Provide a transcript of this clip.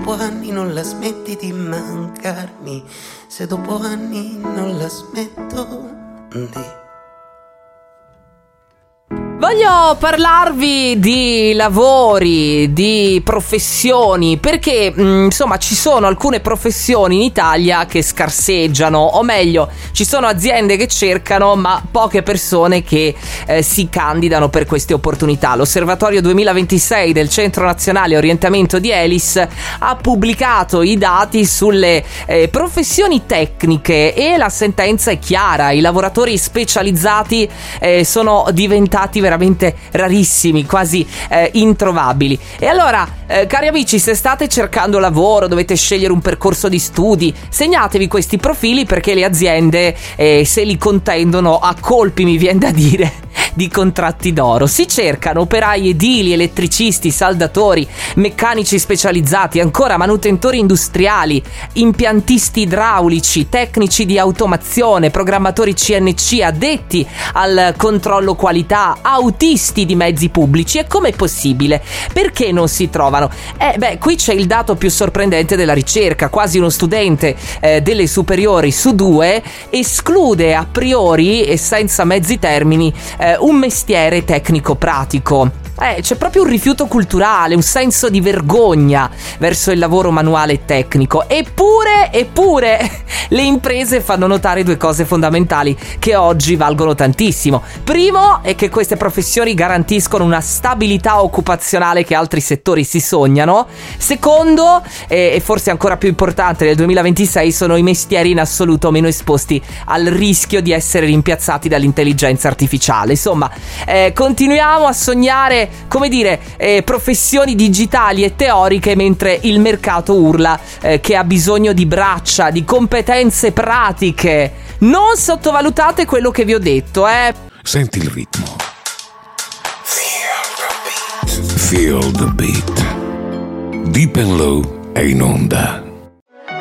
dopo anni non la smetti di mancarmi, se dopo anni non la smetto di... Voglio parlarvi di lavori, di professioni, perché insomma ci sono alcune professioni in Italia che scarseggiano, o meglio, ci sono aziende che cercano ma poche persone che si candidano per queste opportunità. L'Osservatorio 2026 del Centro Nazionale Orientamento di Elis ha pubblicato i dati sulle professioni tecniche e la sentenza è chiara: i lavoratori specializzati sono diventati veramente rarissimi, quasi introvabili. E allora, cari amici, se state cercando lavoro, dovete scegliere un percorso di studi, segnatevi questi profili, perché le aziende se li contendono a colpi, mi viene da dire, di contratti d'oro. Si cercano operai edili, elettricisti, saldatori, meccanici specializzati, ancora manutentori industriali, impiantisti idraulici, tecnici di automazione, programmatori CNC, addetti al controllo qualità, autisti di mezzi pubblici. E com'è possibile? Perché non si trovano? Qui c'è il dato più sorprendente della ricerca: quasi uno studente delle superiori su due esclude a priori e senza mezzi termini un mestiere tecnico-pratico. C'è proprio un rifiuto culturale, un senso di vergogna verso il lavoro manuale e tecnico. Eppure le imprese fanno notare due cose fondamentali che oggi valgono tantissimo. Primo è che queste professioni garantiscono una stabilità occupazionale che altri settori si sognano. Secondo, e forse ancora più importante nel 2026, sono i mestieri in assoluto meno esposti al rischio di essere rimpiazzati dall'intelligenza artificiale. Insomma, continuiamo a sognare, come dire, professioni digitali e teoriche, mentre il mercato urla che ha bisogno di braccia, di competenze pratiche. Non sottovalutate quello che vi ho detto, Senti il ritmo. Feel the beat. Deep and Low è in onda.